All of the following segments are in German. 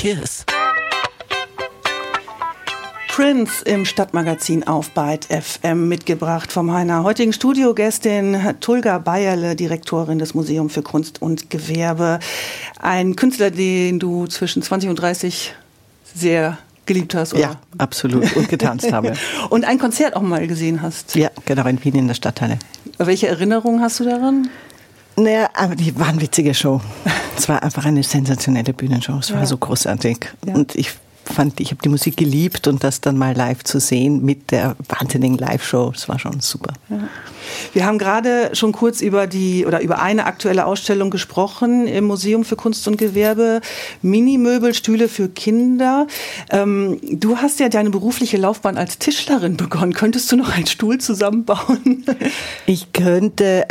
KISS. Prince im Stadtmagazin auf Byte FM mitgebracht von meiner heutigen Studiogästin Tulga Beierle, Direktorin des Museums für Kunst und Gewerbe. Ein Künstler, den du zwischen 20 und 30 sehr geliebt hast, oder? Ja, absolut. Und getanzt habe. Und ein Konzert auch mal gesehen hast. Ja, genau, in Wien in der Stadthalle. Welche Erinnerungen hast du daran? Naja, aber die war eine witzige Show. Es war einfach eine sensationelle Bühnenshow. Es war so großartig. Ja. Und ich habe die Musik geliebt und das dann mal live zu sehen mit der wahnsinnigen Live-Show, das war schon super. Ja. Wir haben gerade schon kurz über eine aktuelle Ausstellung gesprochen im Museum für Kunst und Gewerbe, Minimöbelstühle für Kinder. Du hast ja deine berufliche Laufbahn als Tischlerin begonnen. Könntest du noch einen Stuhl zusammenbauen? Ich könnte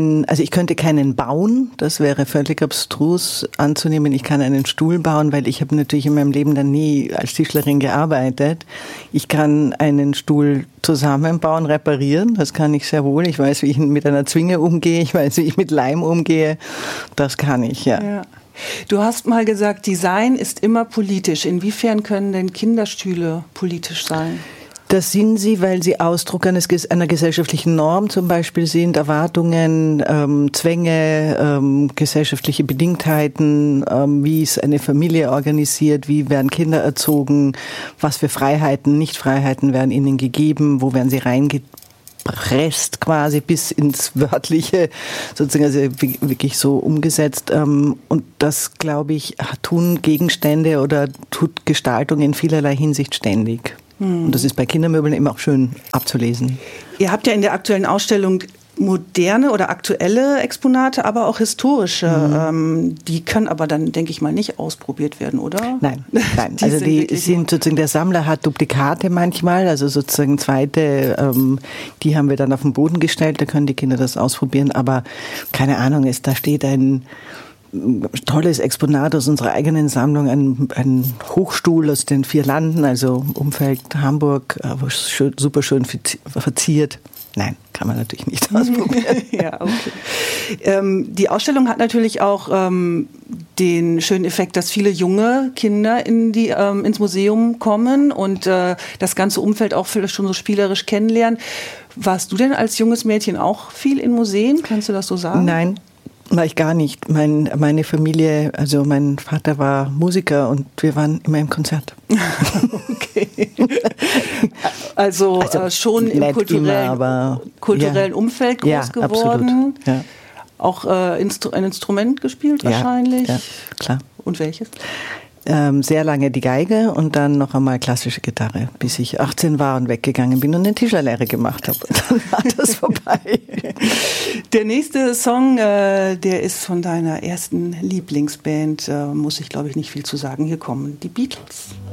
keinen bauen, das wäre völlig abstrus anzunehmen. Ich kann einen Stuhl bauen, weil ich habe natürlich in meinem Leben dann nie als Tischlerin gearbeitet. Ich kann einen Stuhl zusammenbauen, reparieren, das kann ich sehr wohl. Ich weiß, wie ich mit einer Zwinge umgehe, ich weiß, wie ich mit Leim umgehe. Das kann ich, ja. Du hast mal gesagt, Design ist immer politisch. Inwiefern können denn Kinderstühle politisch sein? Das sind sie, weil sie Ausdruck einer gesellschaftlichen Norm zum Beispiel sind, Erwartungen, Zwänge, gesellschaftliche Bedingtheiten, wie ist eine Familie organisiert, wie werden Kinder erzogen, was für Freiheiten, Nichtfreiheiten werden ihnen gegeben, wo werden sie reingepresst quasi bis ins Wörtliche, sozusagen also wirklich so umgesetzt. Und das, glaube ich, tun Gegenstände oder tut Gestaltung in vielerlei Hinsicht ständig. Und das ist bei Kindermöbeln immer auch schön abzulesen. Ihr habt ja in der aktuellen Ausstellung moderne oder aktuelle Exponate, aber auch historische. Die können aber dann, denke ich mal, nicht ausprobiert werden, oder? Nein. Also die sind sozusagen, der Sammler hat Duplikate manchmal, also sozusagen zweite, die haben wir dann auf den Boden gestellt, da können die Kinder das ausprobieren, aber keine Ahnung, da steht ein tolles Exponat aus unserer eigenen Sammlung, ein Hochstuhl aus den 4 Landen, also Umfeld Hamburg, super schön verziert. Nein, kann man natürlich nicht ausprobieren. Ja, okay. Die Ausstellung hat natürlich auch den schönen Effekt, dass viele junge Kinder ins Museum kommen und das ganze Umfeld auch vielleicht schon so spielerisch kennenlernen. Warst du denn als junges Mädchen auch viel in Museen? Kannst du das so sagen? Nein. War ich gar nicht. Meine Familie, also mein Vater war Musiker und wir waren immer im Konzert. Okay. Also schon im kulturellen Umfeld groß geworden. Absolut. Ja. Auch ein Instrument gespielt wahrscheinlich. Ja, klar. Und welches? Sehr lange die Geige und dann noch einmal klassische Gitarre, bis ich 18 war und weggegangen bin und eine Tischlerlehre gemacht habe. Dann war das vorbei. Der nächste Song, der ist von deiner ersten Lieblingsband, muss ich glaube ich nicht viel zu sagen. Hier kommen die Beatles.